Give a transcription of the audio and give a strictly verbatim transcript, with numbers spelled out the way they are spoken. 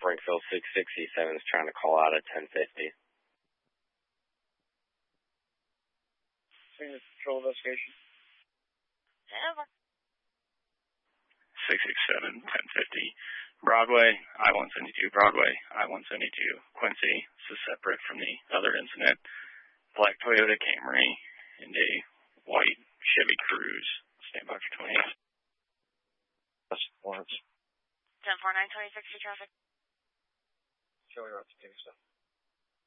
Springfield six sixty-seven is trying to call out at ten fifty. Control investigation. Over. six six seven, ten fifty. Broadway, I one seventy-two. Broadway, I one seventy-two. Quincy, this is separate from the other incident. Black Toyota Camry and a white Chevy Cruze. Stand by for twenty-eight. That's Lawrence. ten four nine, twenty-six traffic. Showing route to Kingston.